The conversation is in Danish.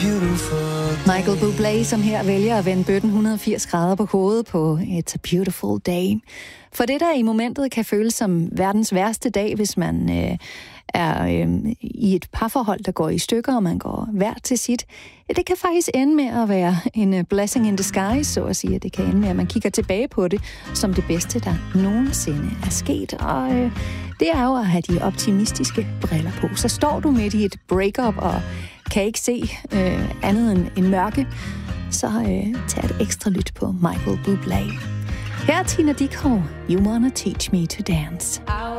Michael Bublé, som her vælger at vende bøtten 180 grader på hovedet på It's a Beautiful Day. For det, der i momentet kan føles som verdens værste dag, hvis man er i et parforhold, der går i stykker, og man går hver til sit, det kan faktisk ende med at være en blessing in disguise, så at sige. Det kan ende med, at man kigger tilbage på det som det bedste, der nogensinde er sket. Og det er jo at have de optimistiske briller på. Så står du midt i et breakup og kan ikke se andet end mørke, så tag et ekstra lyt på Michael Bublé. Her er Tina Dickow, You Wanna Teach Me to Dance.